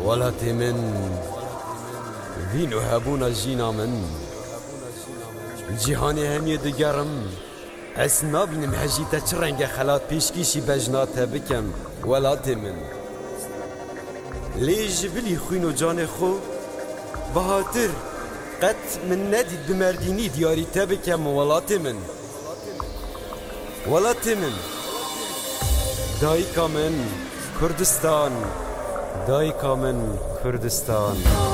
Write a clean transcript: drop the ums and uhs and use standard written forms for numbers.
ولاتي من وینو هبونا جینا من جیهانی همی دگرم اس نابینم هجیتا چه رنگ خلات پیشکیشی بجناته بکم ولاتي من لیج بلی خوین و جان خو بهاتر قد من ندید بمردینی دیاری تبکم ولاتي من ولاتي من دایکا من کردستان دایکا من کردستان